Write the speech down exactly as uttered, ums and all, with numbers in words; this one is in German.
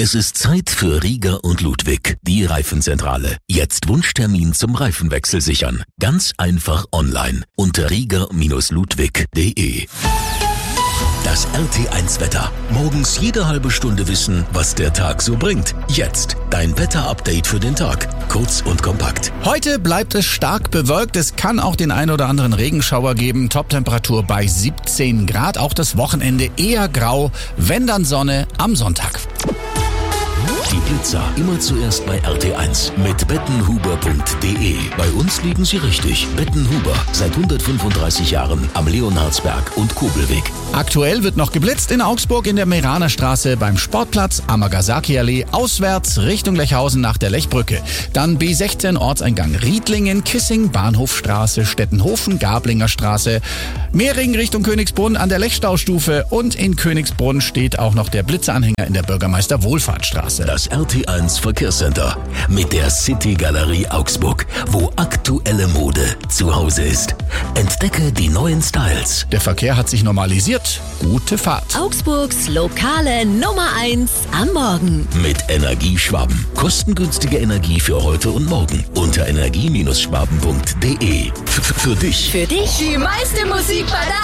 Es ist Zeit für Rieger und Ludwig, die Reifenzentrale. Jetzt Wunschtermin zum Reifenwechsel sichern. Ganz einfach online unter rieger Bindestrich ludwig punkt de. Das R T eins Wetter. Morgens jede halbe Stunde wissen, was der Tag so bringt. Jetzt dein Wetter-Update für den Tag. Kurz und kompakt. Heute bleibt es stark bewölkt. Es kann auch den ein oder anderen Regenschauer geben. Toptemperatur bei siebzehn Grad. Auch das Wochenende eher grau. Wenn dann Sonne am Sonntag. Die Blitzer immer zuerst bei R T eins mit bettenhuber punkt de. Bei uns liegen sie richtig. Bettenhuber, seit hundertfünfunddreißig Jahren am Leonhardsberg und Kobelweg. Aktuell wird noch geblitzt in Augsburg in der Meranerstraße beim Sportplatz, Amagasaki-Allee, auswärts Richtung Lechhausen nach der Lechbrücke. Dann B sechzehn Ortseingang Riedlingen, Kissing, Bahnhofstraße, Stettenhofen, Gablinger Straße, Mehring Richtung Königsbrunn an der Lechstaustufe und in Königsbrunn steht auch noch der Blitzeranhänger in der Bürgermeister-Wohlfahrtstraße. Das R T eins Verkehrscenter mit der City Galerie Augsburg, wo aktuelle Mode zu Hause ist. Entdecke die neuen Styles. Der Verkehr hat sich normalisiert. Gute Fahrt. Augsburgs lokale Nummer eins am Morgen. Mit Energieschwaben. Kostengünstige Energie für heute und morgen. Unter energie Bindestrich schwaben punkt de. F- Für dich. Für dich die meiste Musik bei der